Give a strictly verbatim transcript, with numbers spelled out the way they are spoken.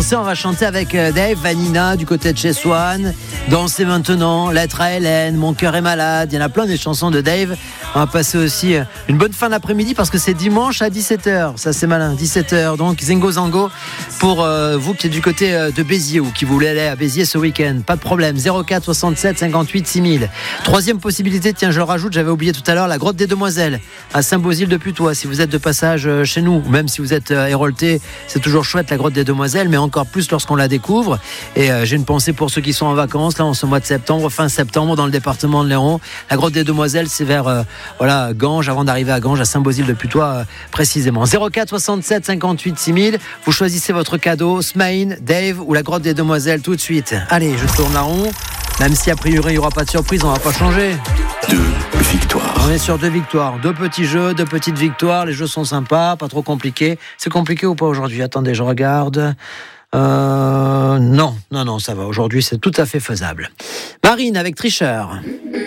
danser, on va chanter avec Dave, Vanina du côté de chez Swan. Danser maintenant, Lettre à Hélène, Mon cœur est malade. Il y en a plein des chansons de Dave. On va passer aussi une bonne fin d'après-midi parce que c'est dimanche à dix-sept heures. Ça c'est malin, dix-sept heures. Donc Zingo Zango pour euh, vous qui êtes du côté de Béziers ou qui voulez aller à Béziers ce week-end. Pas de problème. zéro quatre soixante-sept cinquante-huit six mille. Troisième possibilité, tiens je le rajoute, j'avais oublié tout à l'heure, la grotte des Demoiselles à Saint-Bosile-de-Putois. Si vous êtes de passage chez nous, ou même si vous êtes hérolté, c'est toujours chouette la grotte des Demoiselles, mais encore plus lorsqu'on la découvre. Et euh, j'ai une pensée pour ceux qui sont en vacances là en ce mois de septembre, fin septembre, dans le département de l'Hérault. La grotte des Demoiselles, c'est vers euh, voilà Ganges, avant d'arriver à Ganges, à Saint-Bosile-de-Putois euh, précisément. zéro quatre soixante-sept cinquante-huit six mille. Vous choisissez votre cadeau, Smaïn, Dave ou la grotte des Demoiselles tout de suite. Allez, je tourne la rond. Même si a priori il n'y aura pas de surprise, on va pas changer. Deux victoires. On est sur deux victoires, deux petits jeux, deux petites victoires. Les jeux sont sympas, pas trop compliqués. C'est compliqué ou pas aujourd'hui? Attendez, je regarde. Euh, non, non, non, ça va. Aujourd'hui, c'est tout à fait faisable. Marine avec Tricheur.